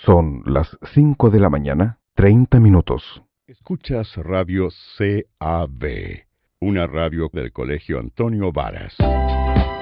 Son las 5 de la mañana, 30 minutos. Escuchas Radio CAB, una radio del Colegio Antonio Varas.